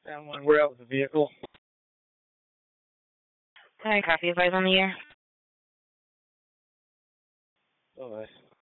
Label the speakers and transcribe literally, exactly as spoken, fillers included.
Speaker 1: And when we're out with the vehicle.
Speaker 2: Hi, coffee advice on the air.
Speaker 1: Oh, nice.